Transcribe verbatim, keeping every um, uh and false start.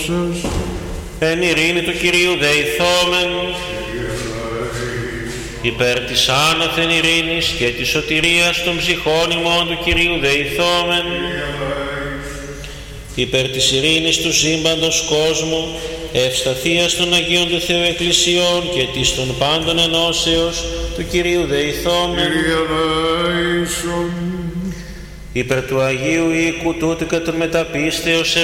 δόξας. Εν ειρήνη του Κυρίου δεηθόμεν, υπέρ της άνωθεν ειρήνης και της σωτηρίας των ψυχών ημών του Κυρίου δεηθόμεν, υπέρ της ειρήνης του σύμπαντος κόσμου, ευσταθίας των Αγίων του Θεού Εκκλησιών και της των πάντων ενώσεως του Κυρίου δεηθόμεν, υπέρ του Αγίου οίκου τούτου και των μεταπίστεως